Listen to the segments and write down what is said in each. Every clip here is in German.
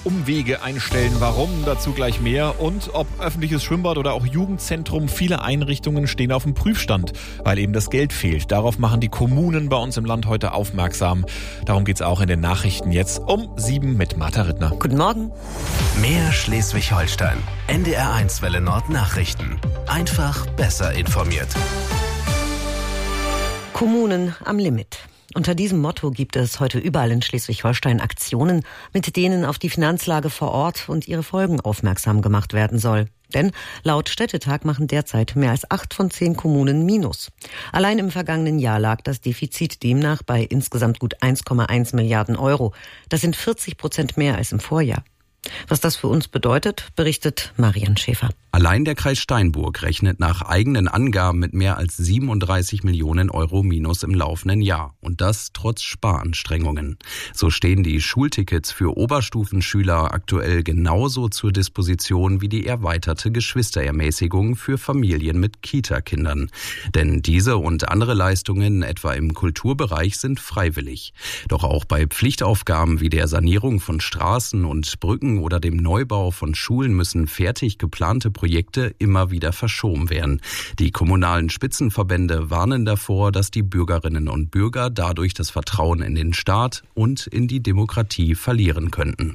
Umwege einstellen. Warum? Dazu gleich mehr. Und ob öffentliches Schwimmbad oder auch Jugendzentrum, viele Einrichtungen stehen auf dem Prüfstand, weil eben das Geld fehlt. Darauf machen die Kommunen bei uns im Land heute aufmerksam. Darum geht's auch in den Nachrichten jetzt um 7 mit Martha Rittner. Guten Morgen. Mehr Schleswig-Holstein. NDR1 Welle Nord Nachrichten. Einfach besser informiert. Kommunen am Limit. Unter diesem Motto gibt es heute überall in Schleswig-Holstein Aktionen, mit denen auf die Finanzlage vor Ort und ihre Folgen aufmerksam gemacht werden soll. Denn laut Städtetag machen derzeit mehr als 8 von 10 Kommunen Minus. Allein im vergangenen Jahr lag das Defizit demnach bei insgesamt gut 1,1 Milliarden Euro. Das sind 40% mehr als im Vorjahr. Was das für uns bedeutet, berichtet Marian Schäfer. Allein der Kreis Steinburg rechnet nach eigenen Angaben mit mehr als 37 Millionen Euro Minus im laufenden Jahr. Und das trotz Sparanstrengungen. So stehen die Schultickets für Oberstufenschüler aktuell genauso zur Disposition wie die erweiterte Geschwisterermäßigung für Familien mit Kita-Kindern. Denn diese und andere Leistungen, etwa im Kulturbereich, sind freiwillig. Doch auch bei Pflichtaufgaben wie der Sanierung von Straßen und Brücken oder dem Neubau von Schulen müssen fertig geplante Projekte immer wieder verschoben werden. Die kommunalen Spitzenverbände warnen davor, dass die Bürgerinnen und Bürger dadurch das Vertrauen in den Staat und in die Demokratie verlieren könnten.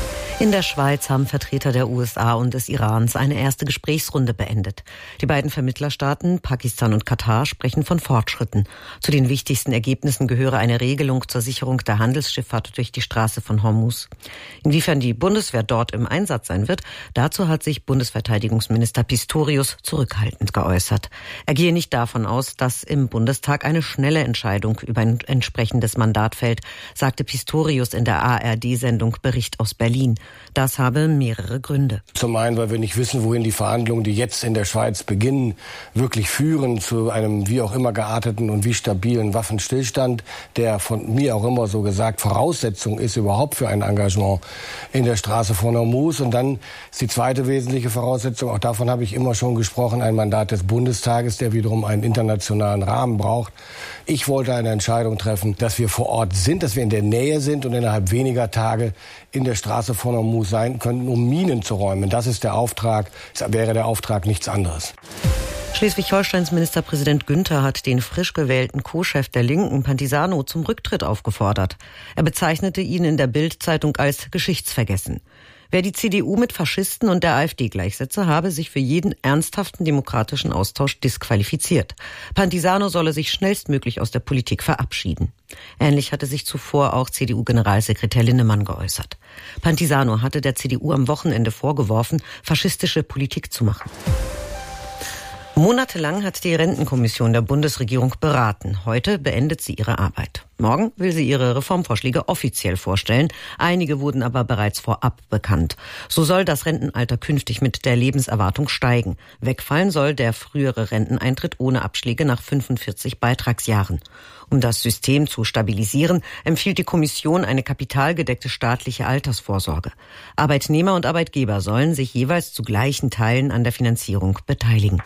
In der Schweiz haben Vertreter der USA und des Irans eine erste Gesprächsrunde beendet. Die beiden Vermittlerstaaten, Pakistan und Katar, sprechen von Fortschritten. Zu den wichtigsten Ergebnissen gehöre eine Regelung zur Sicherung der Handelsschifffahrt durch die Straße von Hormuz. Inwiefern die Bundeswehr dort im Einsatz sein wird, dazu hat sich Bundesverteidigungsminister Pistorius zurückhaltend geäußert. Er gehe nicht davon aus, dass im Bundestag eine schnelle Entscheidung über ein entsprechendes Mandat fällt, sagte Pistorius in der ARD-Sendung Bericht aus Berlin. Das habe mehrere Gründe. Zum einen, weil wir nicht wissen, wohin die Verhandlungen, die jetzt in der Schweiz beginnen, wirklich führen zu einem wie auch immer gearteten und wie stabilen Waffenstillstand, der von mir auch immer so gesagt Voraussetzung ist überhaupt für ein Engagement in der Straße von Hormuz. Und dann ist die zweite wesentliche Voraussetzung, auch davon habe ich immer schon gesprochen, ein Mandat des Bundestages, der wiederum einen internationalen Rahmen braucht. Ich wollte eine Entscheidung treffen, dass wir vor Ort sind, dass wir in der Nähe sind und innerhalb weniger Tage in der Straße von Hormuz sein könnten, um Minen zu räumen. Das ist der Auftrag, das wäre der Auftrag, nichts anderes. Schleswig-Holsteins Ministerpräsident Günther hat den frisch gewählten Co-Chef der Linken, Pantisano, zum Rücktritt aufgefordert. Er bezeichnete ihn in der Bild-Zeitung als geschichtsvergessen. Wer die CDU mit Faschisten und der AfD gleichsetze, habe sich für jeden ernsthaften demokratischen Austausch disqualifiziert. Pantisano solle sich schnellstmöglich aus der Politik verabschieden. Ähnlich hatte sich zuvor auch CDU-Generalsekretär Linnemann geäußert. Pantisano hatte der CDU am Wochenende vorgeworfen, faschistische Politik zu machen. Monatelang hat die Rentenkommission der Bundesregierung beraten. Heute beendet sie ihre Arbeit. Morgen will sie ihre Reformvorschläge offiziell vorstellen. Einige wurden aber bereits vorab bekannt. So soll das Rentenalter künftig mit der Lebenserwartung steigen. Wegfallen soll der frühere Renteneintritt ohne Abschläge nach 45 Beitragsjahren. Um das System zu stabilisieren, empfiehlt die Kommission eine kapitalgedeckte staatliche Altersvorsorge. Arbeitnehmer und Arbeitgeber sollen sich jeweils zu gleichen Teilen an der Finanzierung beteiligen.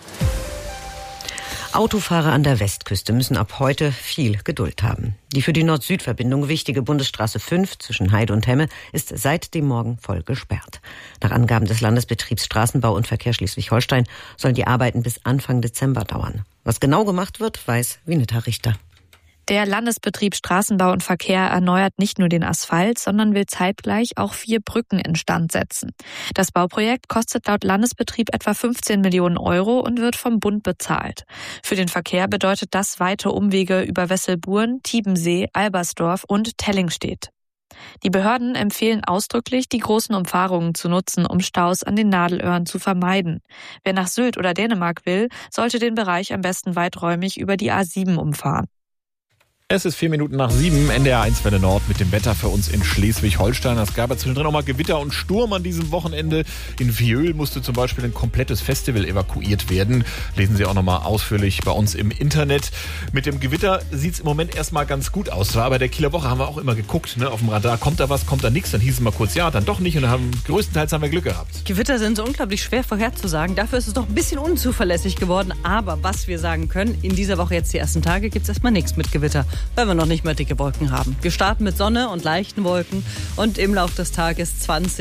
Autofahrer an der Westküste müssen ab heute viel Geduld haben. Die für die Nord-Süd-Verbindung wichtige Bundesstraße 5 zwischen Heide und Hemme ist seit dem Morgen voll gesperrt. Nach Angaben des Landesbetriebs Straßenbau und Verkehr Schleswig-Holstein sollen die Arbeiten bis Anfang Dezember dauern. Was genau gemacht wird, weiß Vineta Richter. Der Landesbetrieb Straßenbau und Verkehr erneuert nicht nur den Asphalt, sondern will zeitgleich auch 4 Brücken instand setzen. Das Bauprojekt kostet laut Landesbetrieb etwa 15 Millionen Euro und wird vom Bund bezahlt. Für den Verkehr bedeutet das weite Umwege über Wesselburen, Tiebensee, Albersdorf und Tellingstedt. Die Behörden empfehlen ausdrücklich, die großen Umfahrungen zu nutzen, um Staus an den Nadelöhren zu vermeiden. Wer nach Sylt oder Dänemark will, sollte den Bereich am besten weiträumig über die A7 umfahren. Es ist 7:04, NDR1 Welle Nord mit dem Wetter für uns in Schleswig-Holstein. Es gab ja zwischendrin auch mal Gewitter und Sturm an diesem Wochenende. In Viöl musste zum Beispiel ein komplettes Festival evakuiert werden. Lesen Sie auch noch mal ausführlich bei uns im Internet. Mit dem Gewitter sieht es im Moment erstmal ganz gut aus. Aber bei der Kieler Woche haben wir auch immer geguckt, ne, auf dem Radar. Kommt da was, kommt da nichts? Dann hieß es mal kurz ja, dann doch nicht. Und dann größtenteils haben wir Glück gehabt. Gewitter sind so unglaublich schwer vorherzusagen. Dafür ist es doch ein bisschen unzuverlässig geworden. Aber was wir sagen können, in dieser Woche jetzt die ersten Tage gibt es erstmal nichts mit Gewitter, weil wir noch nicht mal dicke Wolken haben. Wir starten mit Sonne und leichten Wolken und im Laufe des Tages 20